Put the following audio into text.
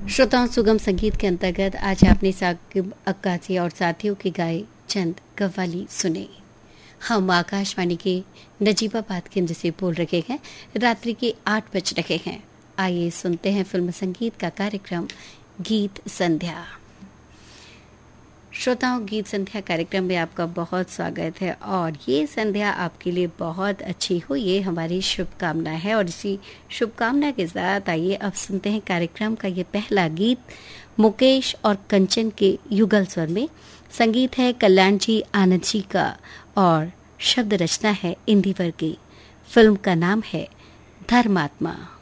श्रोताओं, सुगम संगीत के अंतर्गत आज आपने साकिब अक्कासी और साथियों की गाए चंद कव्वाली सुने। हम आकाशवाणी के नजीबाबाद केंद्र से बोल रहे हैं। रात्रि के 8 बज रहे हैं। आइए सुनते हैं फिल्म संगीत का कार्यक्रम गीत संध्या। श्रोताओं, गीत संध्या कार्यक्रम में आपका बहुत स्वागत है और ये संध्या आपके लिए बहुत अच्छी हो, ये हमारी शुभकामना है। और इसी शुभकामना के साथ आइए अब सुनते हैं कार्यक्रम का ये पहला गीत मुकेश और कंचन के युगल स्वर में। संगीत है कल्याण जी आनंद जी का और शब्द रचना है इंदिवर की। फिल्म का नाम है धर्मात्मा।